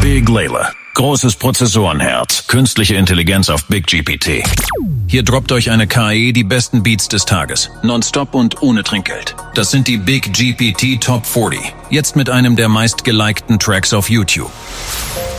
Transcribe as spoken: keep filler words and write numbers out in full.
Big Layla. Großes Prozessorenherz. Künstliche Intelligenz auf Big G P T. Hier droppt euch eine K I die besten Beats des Tages. Nonstop und ohne Trinkgeld. Das sind die Big G P T Top vierzig. Jetzt mit einem der meistgelikten Tracks auf YouTube.